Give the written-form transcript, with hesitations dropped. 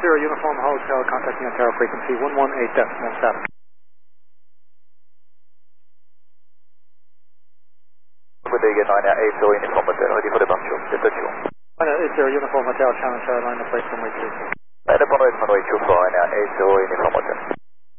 Uniform Hotel, contacting Ontario frequency 118.17. Good day, 980 Uniform Hotel, ready for departure. Departure. 980 Uniform Hotel, Challenge Airline, place runway 24. Runway 24, 980 Uniform Hotel.